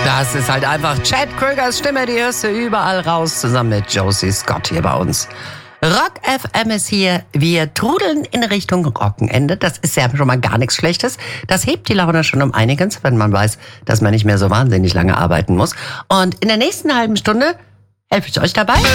Das ist halt einfach Chad Krögers Stimme, die hörst du überall raus, zusammen mit Josie Scott hier bei uns. Rock FM ist hier. Wir trudeln in Richtung Wochenende. Das ist ja schon mal gar nichts Schlechtes. Das hebt die Laune schon um einiges, wenn man weiß, dass man nicht mehr so wahnsinnig lange arbeiten muss. Und in der nächsten halben Stunde helfe ich euch dabei.